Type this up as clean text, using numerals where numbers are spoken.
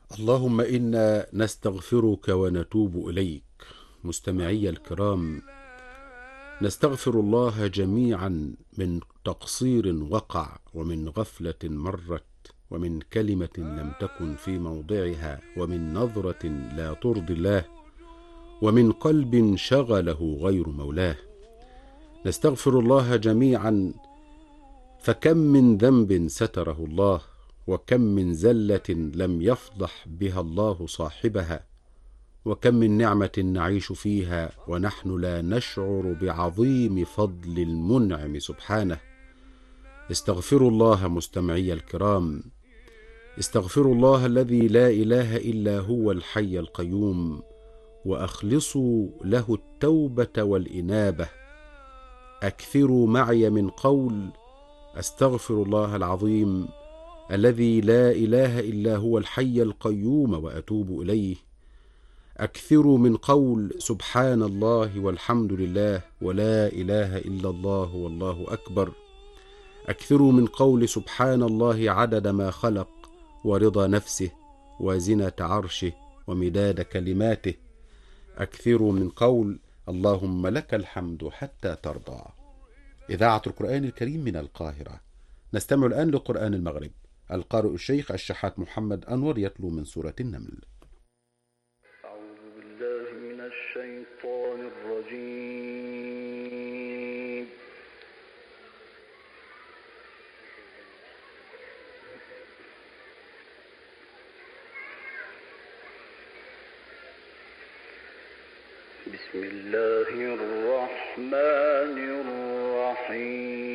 اللهم إنا نستغفرك ونتوب إليك. مستمعي الكرام، نستغفر الله جميعا من تقصير وقع، ومن غفلة مرت، ومن كلمة لم تكن في موضعها، ومن نظرة لا ترضي الله، ومن قلب شغله غير مولاه. نستغفر الله جميعا، فكم من ذنب ستره الله، وكم من زلة لم يفضح بها الله صاحبها، وكم من نعمة نعيش فيها ونحن لا نشعر بعظيم فضل المنعم سبحانه. استغفروا الله مستمعي الكرام، استغفروا الله الذي لا إله إلا هو الحي القيوم، وأخلصوا له التوبة والإنابة. أكثروا معي من قول أستغفر الله العظيم الذي لا إله إلا هو الحي القيوم وأتوب إليه. أكثروا من قول سبحان الله والحمد لله ولا إله إلا الله والله أكبر. أكثروا من قول سبحان الله عدد ما خلق، ورضا نفسه، وزنة عرشه، ومداد كلماته. أكثروا من قول اللهم لك الحمد حتى ترضى. إذاعة القرآن الكريم من القاهرة. نستمع الآن لقرآن المغرب. القارئ الشيخ الشحات محمد أنور يتلو من سورة النمل. أعوذ بالله من الشيطان الرجيم. بسم الله الرحمن الرحيم.